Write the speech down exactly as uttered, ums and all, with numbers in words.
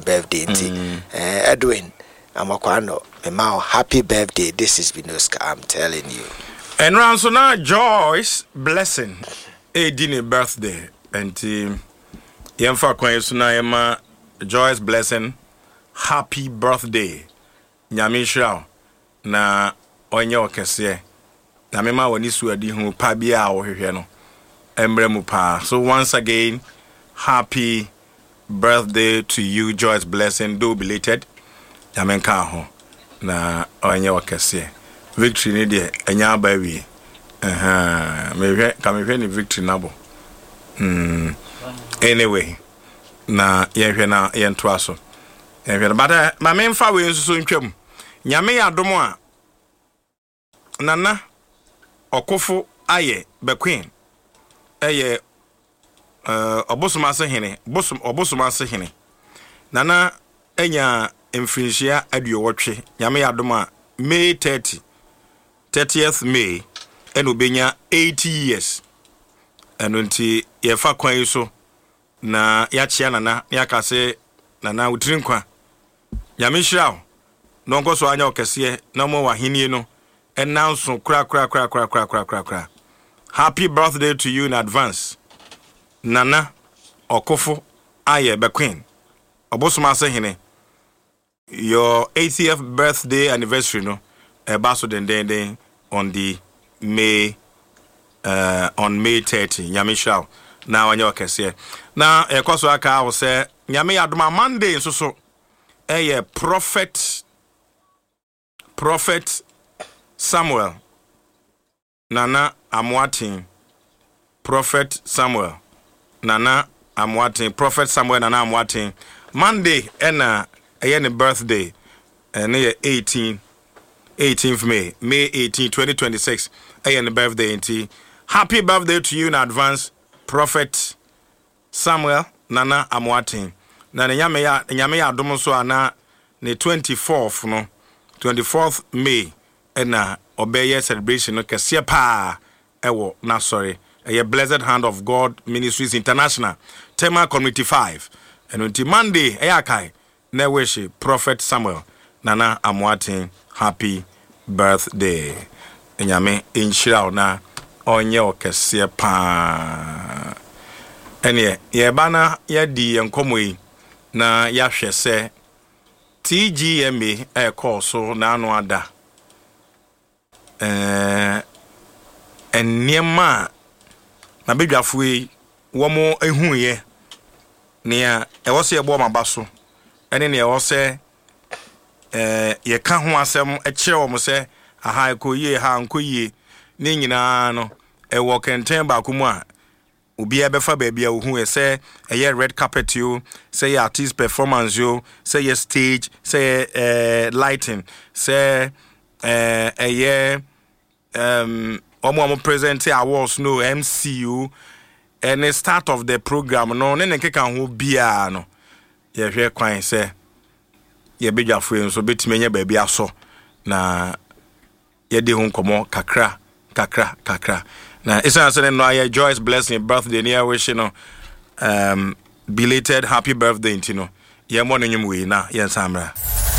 birthday. Mm. Uh, Edwin, I'm a quano. Mama, happy birthday. This is Binoska, I'm telling you. And round so now, Joyce Blessing, a dinner birthday. And um, Yemfa Kwayasuna Yema, Joyce Blessing, happy birthday. Nyamisha na onyo kese. Na mema wani suadi hu pa bia wo hwehwe no. Embre mu pa. So once again, happy birthday to you, Joyce Blessing. Do belated. Yamenka ho na onyo kese. Victory ni de enya ba wi. Aha, me hwe ka me hwe ni victory nabo. Mm. Anyway, na ye hwe na ye nto aso. Ye hwe but uh, ma me mfa we nsusu ntwam. Nyame ya domo a nana okofo aye bequeen eye uh obosoma se hene bosom obosoma se hene nana enya emfinhia aduowotwe nyame ya domo a May thirtieth thirtieth May eno benya eighty years eno nti ye fa kwan so na ya chia nana ya kase nana utirinkwa nyame hira no nko so anya okese na mo wahenie no announce kra kra kra kra kra kra kra kra happy birthday to you in advance nana okofo aye be queen obosoma se hene your eightieth birthday anniversary no e ba so den den den on the May uh on May thirtieth nyame shao na anya okese na e kwaso aka wo se nyame yadoma Monday so so eh prophet prophet Samuel Nana Amwatin prophet Samuel Nana Amwatin prophet Samuel Nana Amwatin Monday ena eh ne birthday and eh eighteenth May May eighteenth twenty twenty-six eh ne birthday enti happy birthday to you in advance prophet Samuel Nana Amwatin na nyame ya nyame ya dom so ana ne twenty-fourth no twenty-fourth May ena obeye celebration no kese pa ewo na sorry a Blessed Hand of God Ministries International Tema Community five and until Monday ayakai na wish prophet Samuel Nana Amwatin happy birthday enyame inshira na onye okese pa ene ye bana ye di enkomoyi na ya hwese T G M A e call so na anu ada eh eniema na bedwafo yi wo mo ehuye ne a e wo se ebo mabaso ene ne e wo se eh ye ka ho asem e kire wo mo se aha ekoyie ha nkoyie ne nyina no e wo kenten ba kumu a obi e befa ba bia ohu e se e red carpet you say artist performance you say stage say uh, lighting say uh, a um omo omo present awards no M C U and the start of the program no ne nke kan ho bia no ye hwe kwan say ye bedwafo enso betimenya ba bia so na ye de hu komo kakra kakra kakra na isa say no aye Joyce Blessing birthday near wish no um belated happy birthday you know ye mo no nyum we na ye nsamra